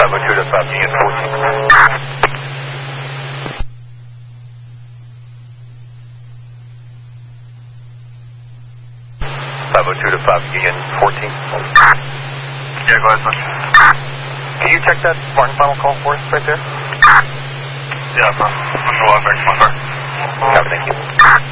502 to 5 Union 14. 502 to 5 Union 14. Yeah, go ahead, sir. Can you check that Martin final call for us right there? Yeah, sir. I'm going to log back to my car. Copy, thank you.